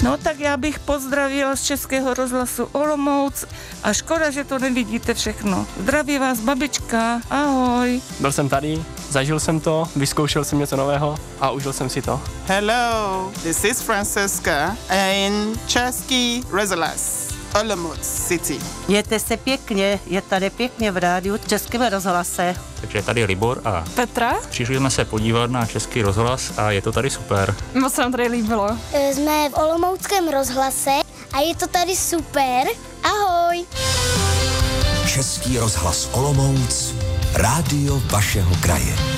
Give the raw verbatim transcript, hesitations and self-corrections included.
No tak já bych pozdravila z Českého rozhlasu Olomouc a škoda, že to nevidíte všechno. Zdraví vás babička, ahoj. Byl jsem tady, zažil jsem to, vyzkoušel jsem něco nového a užil jsem si to. Hello, this is Francesca in Český rozhlas Olomouc City. Mějte se pěkně, je tady pěkně v rádiu Českém rozhlase. Takže tady Libor a Petra. Přišli jsme se podívat na Český rozhlas a je to tady super. Moc se nám tady líbilo. Jsme v Olomouckém rozhlase a je to tady super. Ahoj. Český rozhlas Olomouc, rádio vašeho kraje.